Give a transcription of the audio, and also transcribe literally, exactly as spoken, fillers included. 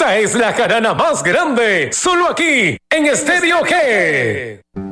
Esta es la jarana más grande, solo aquí, en Estéreo G.